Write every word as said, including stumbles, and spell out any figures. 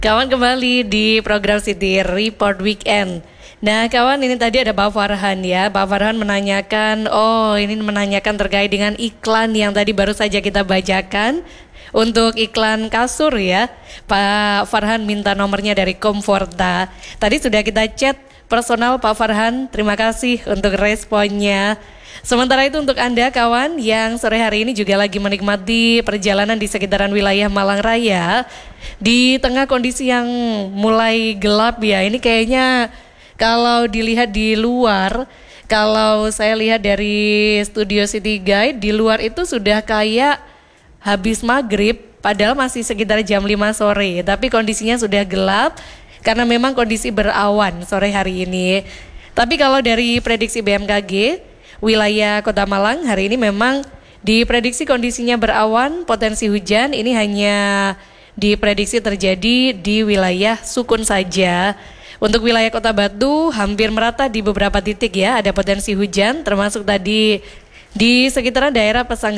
Kawan kembali di program City Report Weekend. Nah kawan, ini tadi ada Pak Farhan ya. Pak Farhan menanyakan, oh ini menanyakan terkait dengan iklan yang tadi baru saja kita bacakan. Untuk iklan kasur ya, Pak Farhan minta nomornya dari Comforta. Tadi sudah kita chat personal Pak Farhan, terima kasih untuk responnya. Sementara itu untuk Anda kawan yang sore hari ini juga lagi menikmati perjalanan di sekitaran wilayah Malang Raya, di tengah kondisi yang mulai gelap ya, ini kayaknya kalau dilihat di luar, kalau saya lihat dari studio City Guide, di luar itu sudah kayak habis maghrib, padahal masih sekitar jam lima sore, tapi kondisinya sudah gelap karena memang kondisi berawan sore hari ini. Tapi kalau dari prediksi B M K G, wilayah Kota Malang hari ini memang diprediksi kondisinya berawan, potensi hujan ini hanya diprediksi terjadi di wilayah Sukun saja. Untuk wilayah Kota Batu hampir merata di beberapa titik ya, ada potensi hujan termasuk tadi di sekitaran daerah Pesanggerahan